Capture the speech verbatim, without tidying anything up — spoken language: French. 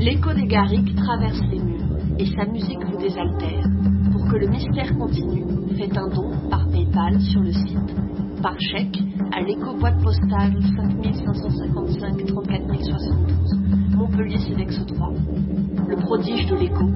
L'écho des Garrigues traverse les murs et sa musique vous désaltère. Pour que le mystère continue, faites un don par PayPal sur le site, par chèque à l'écho boîte postale cinq cinq cent cinquante-cinq trente-quatre mille soixante-douze, Montpellier Cedex trois. Le prodige de l'écho